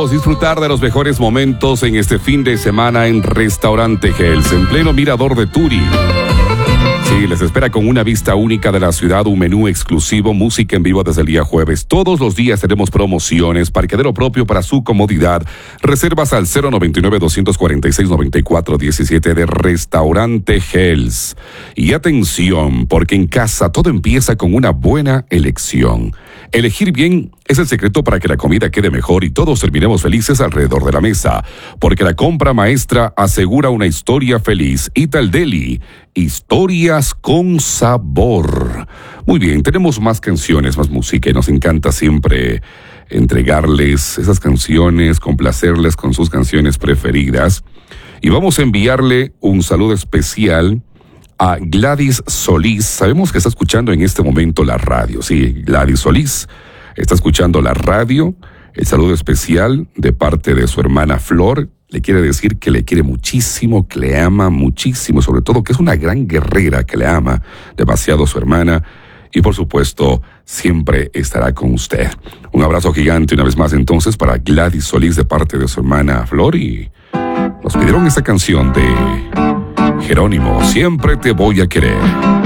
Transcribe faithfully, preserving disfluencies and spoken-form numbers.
queremos disfrutar de los mejores momentos en este fin de semana en Restaurante Hells, en pleno Mirador de Turi. Sí, les espera con una vista única de la ciudad, un menú exclusivo, música en vivo desde el día jueves. Todos los días tenemos promociones, parqueadero propio para su comodidad. Reservas al cero noventa y nueve, doscientos cuarenta y seis, noventa y cuatro diecisiete de Restaurante Hells. Y atención, porque en casa todo empieza con una buena elección. Elegir bien es el secreto para que la comida quede mejor y todos terminemos felices alrededor de la mesa. Porque la compra maestra asegura una historia feliz. Ital Deli, historias con sabor. Muy bien, tenemos más canciones, más música y nos encanta siempre entregarles esas canciones, complacerles con sus canciones preferidas. Y vamos a enviarle un saludo especial a Gladys Solís. Sabemos que está escuchando en este momento la radio. Sí, Gladys Solís está escuchando la radio. El saludo especial de parte de su hermana Flor. Le quiere decir que le quiere muchísimo, que le ama muchísimo, sobre todo que es una gran guerrera, que le ama demasiado a su hermana. Y por supuesto, siempre estará con usted. Un abrazo gigante una vez más entonces para Gladys Solís de parte de su hermana Flor. Y nos pidieron esta canción de Jerónimo, Siempre te voy a querer.